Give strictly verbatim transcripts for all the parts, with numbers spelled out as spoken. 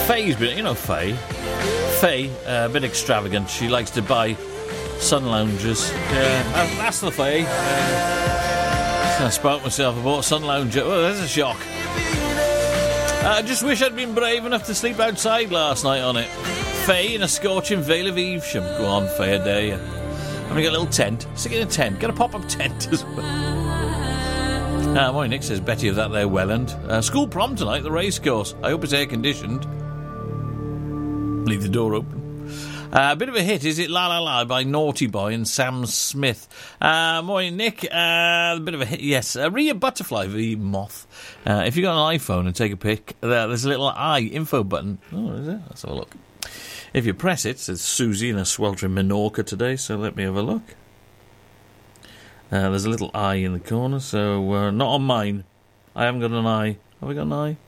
Faye's been, you know Faye. Faye, uh, a bit extravagant. She likes to buy sun loungers. Yeah, uh, that's the Faye. Uh, I spoke myself about sun lounger. Oh, there's a shock. Uh, I just wish I'd been brave enough to sleep outside last night on it. Faye in a scorching Vale of Evesham. Go on, Faye, I dare you. I'm going to get a little tent. Stick it in a tent. Get a pop-up tent as well. Uh, boy, Nick says, Betty of that there Welland. Uh, school prom tonight, the racecourse. I hope it's air-conditioned. Leave the door open. Uh, a bit of a hit, is it La La La by Naughty Boy and Sam Smith. Uh, morning, Nick. Uh, a bit of a hit, yes. Uh, Rhea Butterfly, the moth. Uh, if you've got an iPhone and take a pic, there, there's a little I info button. Oh, is it? Let's have a look. If you press it, it says Susie in a sweltering Menorca today, so let me have a look. Uh, there's a little I in the corner, so uh, not on mine. I haven't got an I. Have I got an I?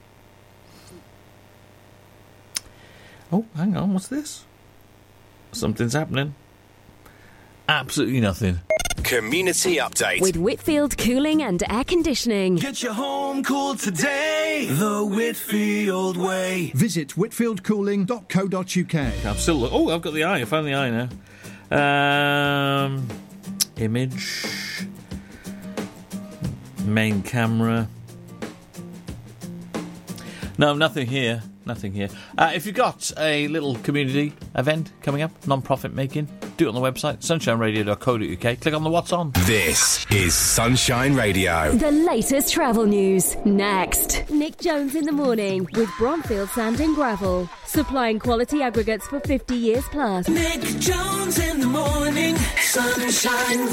Oh, hang on, what's this? Something's happening. Absolutely nothing. Community update with Whitfield Cooling and Air Conditioning. Get your home cool today the Whitfield way. Visit whitfield cooling dot co dot uk. I'm still look- oh, I've got the eye. I found the eye now. Um, image, main camera. No, nothing here. Nothing here. Uh, if you've got a little community event coming up, non-profit making, do it on the website, sunshine radio dot co dot uk. Click on the What's On. This is Sunshine Radio. The latest travel news. Next. Nick Jones in the morning with Bromfield Sand and Gravel. Supplying quality aggregates for fifty years plus. Nick Jones in the morning. Sunshine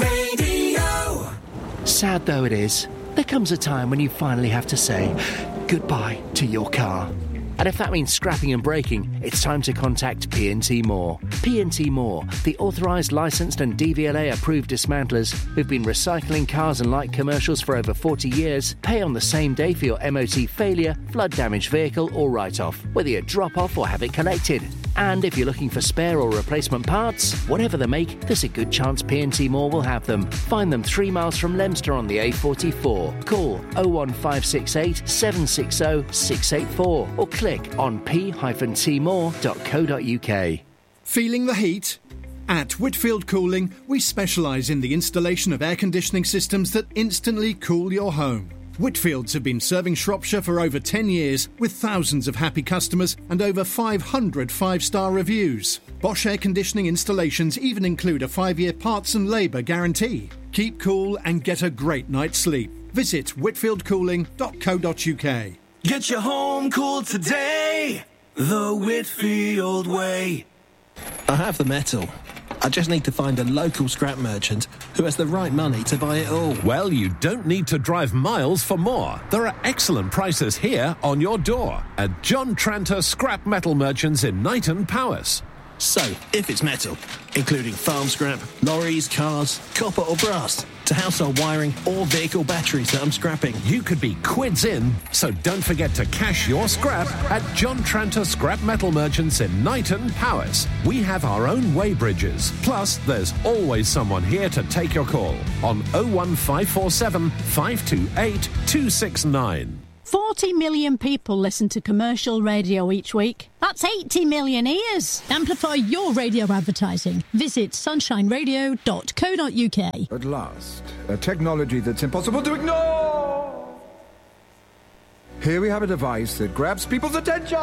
Radio. Sad though it is, there comes a time when you finally have to say goodbye to your car. And if that means scrapping and breaking, it's time to contact P and T Moore. P and T Moore, the authorised, licensed and D V L A-approved dismantlers who've been recycling cars and light commercials for over forty years, pay on the same day for your M O T failure, flood-damaged vehicle or write-off, whether you drop off or have it collected. And if you're looking for spare or replacement parts, whatever the make, there's a good chance P and T Moore will have them. Find them three miles from Leicester on the A forty-four. Call oh one five six eight, seven six oh, six eight four or click on p dash t more dot co dot uk. Feeling the heat? At Whitfield Cooling, we specialise in the installation of air conditioning systems that instantly cool your home. Whitfields have been serving Shropshire for over ten years with thousands of happy customers and over five hundred five-star reviews. Bosch air conditioning installations even include a five-year parts and labour guarantee. Keep cool and get a great night's sleep. Visit whitfield cooling dot co dot uk. Get your home cool today the Whitfield way. I have the metal. I just need to find a local scrap merchant who has the right money to buy it all. Well, you don't need to drive miles for more. There are excellent prices here on your door at John Tranter Scrap Metal Merchants in Knighton, Powys. So, if it's metal, including farm scrap, lorries, cars, copper or brass, to household wiring or vehicle batteries that I'm scrapping, you could be quids in, so don't forget to cash your scrap at John Tranter Scrap Metal Merchants in Knighton, Powys. We have our own weighbridges. Plus, there's always someone here to take your call on oh one five four seven, five two eight, two six nine. forty million people listen to commercial radio each week. That's eighty million ears. Amplify your radio advertising. Visit sunshine radio dot co dot uk. At last, a technology that's impossible to ignore. Here we have a device that grabs people's attention.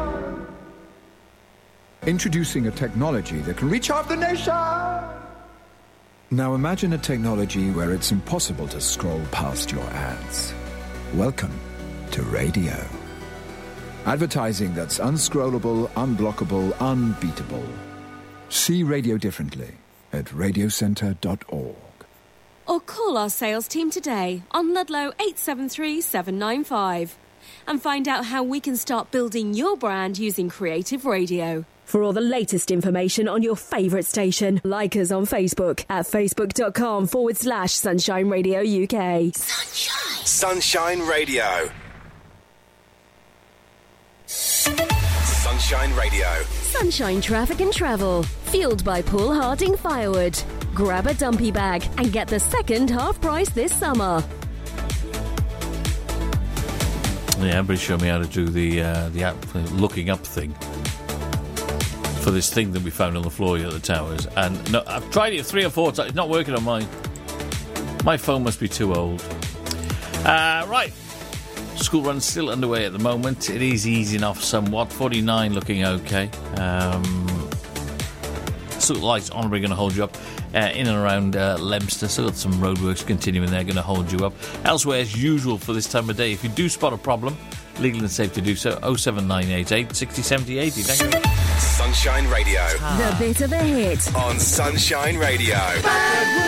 Introducing a technology that can reach half the nation. Now imagine a technology where it's impossible to scroll past your ads. Welcome to radio. Advertising that's unscrollable, unblockable, unbeatable. See radio differently at radio centre dot org. Or call our sales team today on Ludlow eight seven three, seven nine five and find out how we can start building your brand using creative radio. For all the latest information on your favourite station, like us on Facebook at facebook.com forward slash Sunshine Radio UK. Sunshine. Sunshine Radio. Sunshine Radio. Sunshine Traffic and Travel. Fueled by Paul Harding Firewood. Grab a dumpy bag and get the second half price this summer. Yeah, everybody showed me how to do the uh, the app, uh, looking up thing for this thing that we found on the floor here at the towers. And no, I've tried it three or four times. It's not working on mine. My phone must be too old. Uh, right. School run's still underway at the moment. It is easing off somewhat. forty-nine looking okay. Um, still lights on, we're going to hold you up. Uh, in and around uh, Leominster, still got some roadworks continuing there, going to hold you up. Elsewhere, as usual for this time of day, if you do spot a problem, legal and safe to do so, oh seven nine eight eight, six oh seven oh eighty. Thank you. Sunshine Radio. The bit of a hit. On Sunshine Radio.